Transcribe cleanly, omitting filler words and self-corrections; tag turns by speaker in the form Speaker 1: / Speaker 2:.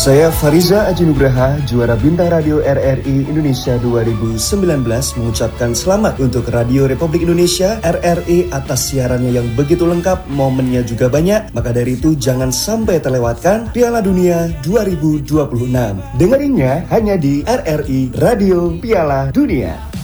Speaker 1: Saya Fariza Aji Nugraha, juara Bintang Radio RRI Indonesia 2019 mengucapkan selamat untuk Radio Republik Indonesia RRI atas siarannya yang begitu lengkap, momennya juga banyak. Maka dari itu jangan sampai terlewatkan Piala Dunia 2026. Dengerinnya hanya di RRI Radio Piala Dunia.